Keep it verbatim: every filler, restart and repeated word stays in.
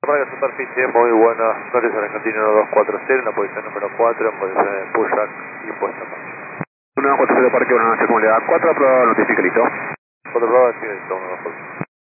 Radio Superficie, muy buenas noches, Argentina uno dos cuatro cero, en la posición número cuatro, en posición de pushback y puesta en marcha. uno dos cuatro cero Parque, buenas noches, ¿cómo le da? cuatro, aprobado, notifique, listo. cuatro, aprobado, sigue listo, uno dos cuatro.